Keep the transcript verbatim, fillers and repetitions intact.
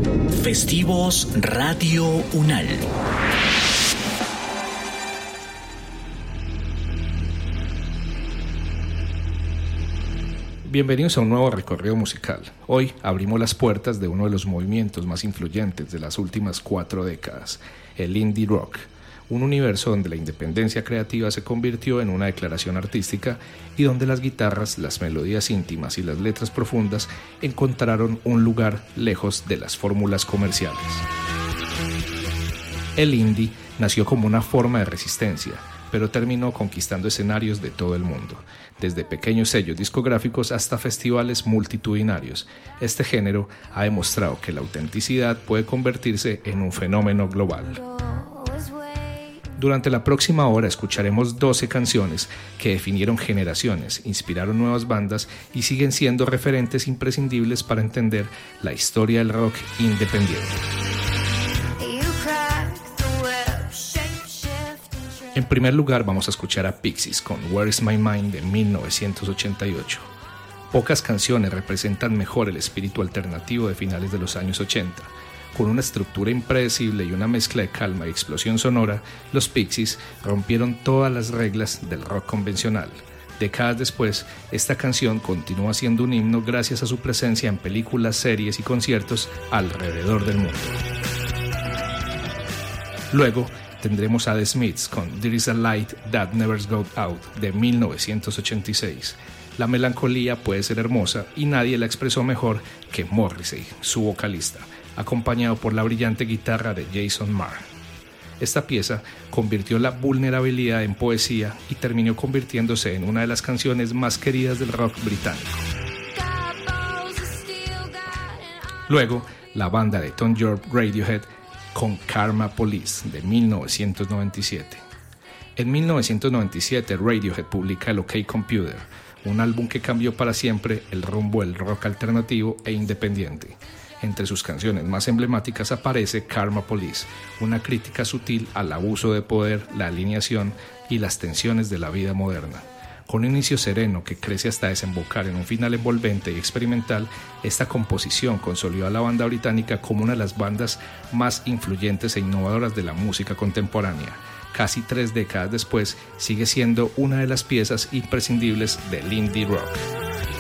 Festivos Radio Unal. Bienvenidos a un nuevo recorrido musical. Hoy abrimos las puertas de uno de los movimientos más influyentes de las últimas cuatro décadas, el indie rock, un universo donde la independencia creativa se convirtió en una declaración artística y donde las guitarras, las melodías íntimas y las letras profundas encontraron un lugar lejos de las fórmulas comerciales. El indie nació como una forma de resistencia, pero terminó conquistando escenarios de todo el mundo, desde pequeños sellos discográficos hasta festivales multitudinarios. Este género ha demostrado que la autenticidad puede convertirse en un fenómeno global. Durante la próxima hora escucharemos doce canciones que definieron generaciones, inspiraron nuevas bandas y siguen siendo referentes imprescindibles para entender la historia del rock independiente. En primer lugar vamos a escuchar a Pixies con Where Is My Mind de mil novecientos ochenta y ocho. Pocas canciones representan mejor el espíritu alternativo de finales de los años ochenta. Con una estructura impredecible y una mezcla de calma y explosión sonora, los Pixies rompieron todas las reglas del rock convencional. Décadas después, esta canción continúa siendo un himno gracias a su presencia en películas, series y conciertos alrededor del mundo. Luego, tendremos a The Smiths con There Is a Light That Never Goes Out de mil novecientos ochenta y seis. La melancolía puede ser hermosa y nadie la expresó mejor que Morrissey, su vocalista, acompañado por la brillante guitarra de Jason Marr. Esta pieza convirtió la vulnerabilidad en poesía y terminó convirtiéndose en una de las canciones más queridas del rock británico. Luego, la banda de Tom York, Radiohead, con Karma Police de mil novecientos noventa y siete. En mil novecientos noventa y siete Radiohead publica el OK Computer, un álbum que cambió para siempre el rumbo del rock alternativo e independiente. Entre sus canciones más emblemáticas aparece Karma Police, una crítica sutil al abuso de poder, la alineación y las tensiones de la vida moderna. Con un inicio sereno que crece hasta desembocar en un final envolvente y experimental, esta composición consolidó a la banda británica como una de las bandas más influyentes e innovadoras de la música contemporánea. Casi tres décadas después, sigue siendo una de las piezas imprescindibles del indie rock.